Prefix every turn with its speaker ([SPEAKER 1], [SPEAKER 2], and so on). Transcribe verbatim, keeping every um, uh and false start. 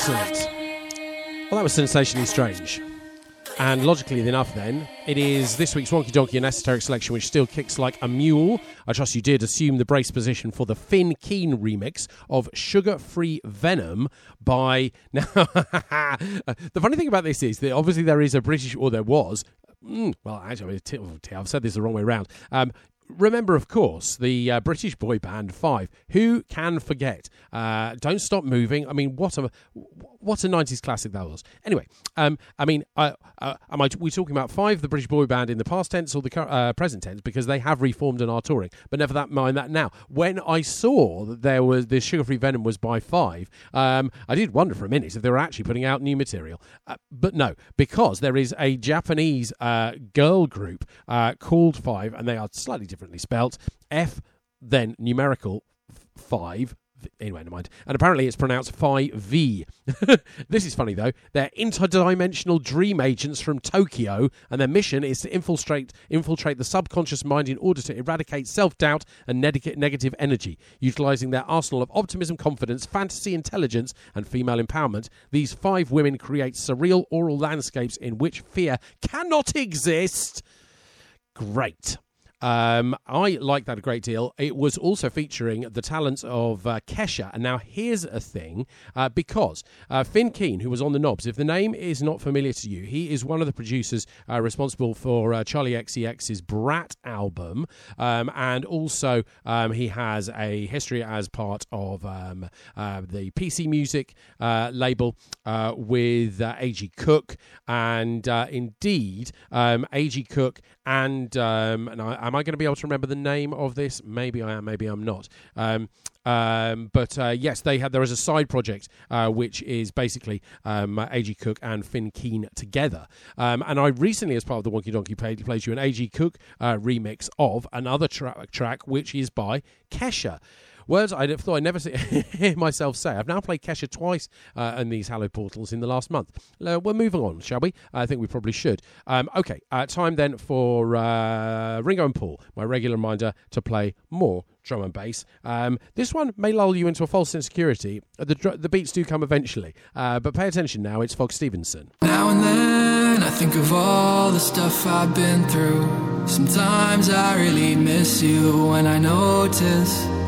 [SPEAKER 1] Excellent. Well, that was sensationally strange. And logically enough, then, it is this week's Wonky Donkey and Esoteric Selection, which still kicks like a mule. I trust you did assume the brace position for the Finn Keen remix of Sugar Free Venom by... Now, the funny thing about this is that obviously there is a British, or there was... Mm, well, actually, I've said this the wrong way around. Um, Remember, of course, the uh, British boy band Five. Who can forget? Uh, Don't Stop Moving. I mean, what a what a nineties classic that was. Anyway, um, I mean, uh, uh, am I we talking about Five, the British boy band, in the past tense or the uh, present tense? Because they have reformed and are touring. But never that mind that now. When I saw that there was the Sugar Free Venom was by Five, um, I did wonder for a minute if they were actually putting out new material. Uh, but no, because there is a Japanese uh, girl group uh, called Five, and they are slightly different. Differently spelt F, then numerical five. Anyway, never mind. And apparently it's pronounced five V. This is funny though. They're interdimensional dream agents from Tokyo, and their mission is to infiltrate infiltrate the subconscious mind in order to eradicate self-doubt and neg- negative energy. Utilizing their arsenal of optimism, confidence, fantasy, intelligence, and female empowerment, these five women create surreal oral landscapes in which fear cannot exist. Great. Um, I like that a great deal. It was also featuring the talents of uh, Kesha. And now here's a thing, uh, because uh, Finn Keen, who was on the knobs, if the name is not familiar to you, he is one of the producers uh, responsible for uh, Charlie X C X's Brat album. Um, and also um, he has a history as part of um, uh, the P C Music uh, label uh, with uh, A G Cook. And uh, indeed, um, A G Cook and, um, and I, am I going to be able to remember the name of this? Maybe I am, maybe I'm not. Um, um, but uh, yes, they had. There is a side project uh, which is basically um, A G Cook and Finn Keen together. Um, and I recently, as part of the Wonky Donkey, played, played you an A G Cook uh, remix of another tra- track, which is by Kesha. Words I thought I'd never see, hear myself say. I've now played Kesha twice uh, in these Hallowed Portals in the last month. Uh, we're moving on, shall we? I think we probably should. Um, okay, uh, time then for uh, Ringo and Paul, my regular reminder to play more drum and bass. Um, this one may lull you into a false insecurity. The, dr- the beats do come eventually, uh, but pay attention now. It's Fox Stevenson.
[SPEAKER 2] Now and then I think of all the stuff I've been through. Sometimes I really miss you when I notice